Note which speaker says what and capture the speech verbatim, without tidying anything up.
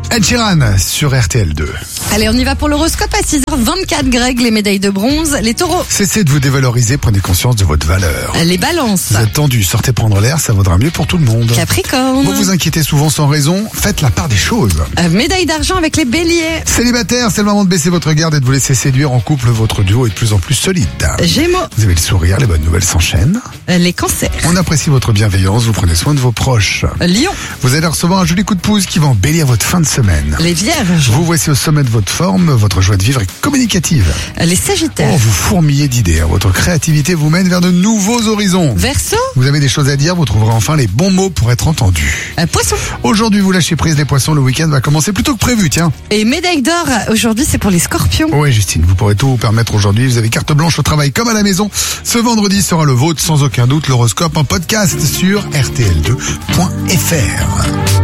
Speaker 1: Ed Sheeran sur R T L deux.
Speaker 2: Allez, on y va pour l'horoscope à six heures vingt-quatre, Greg, les médailles de bronze, les taureaux.
Speaker 1: Cessez de vous dévaloriser, prenez conscience de votre valeur.
Speaker 2: Les balances.
Speaker 1: Vous êtes tendu, sortez prendre l'air, ça vaudra mieux pour tout le monde.
Speaker 2: Capricorne.
Speaker 1: Vous vous inquiétez souvent sans raison, faites la part des choses.
Speaker 2: Euh, médaille d'argent avec les béliers.
Speaker 1: Célibataire, c'est le moment de baisser votre garde et de vous laisser séduire en couple, votre duo est de plus en plus solide.
Speaker 2: Gémeaux.
Speaker 1: Vous avez le sourire, les bonnes nouvelles s'enchaînent.
Speaker 2: Euh, les cancers.
Speaker 1: On apprécie votre bienveillance, vous prenez soin de vos proches.
Speaker 2: Euh, Lion.
Speaker 1: Vous allez recevoir un joli coup de pouce qui va embellir votre fin de semaine.
Speaker 2: Les vierges.
Speaker 1: Vous voici au sommet de votre forme, votre joie de vivre est communicative.
Speaker 2: Euh, les sagittaires.
Speaker 1: Oh, vous fourmillez d'idées, hein. Votre créativité vous mène vers de nouveaux horizons.
Speaker 2: Verseau.
Speaker 1: Vous avez des choses à dire, vous trouverez enfin les bons mots pour être entendus.
Speaker 2: Euh, poisson.
Speaker 1: Aujourd'hui, vous lâchez prise les poissons, le week-end va commencer plus tôt que prévu, tiens.
Speaker 2: Et médaille d'or, aujourd'hui c'est pour les scorpions.
Speaker 1: Oui, Justine, vous pourrez tout vous permettre aujourd'hui, vous avez carte blanche au travail comme à la maison. Ce vendredi sera le vôtre, sans aucun doute, l'horoscope en podcast sur R T L deux point F R.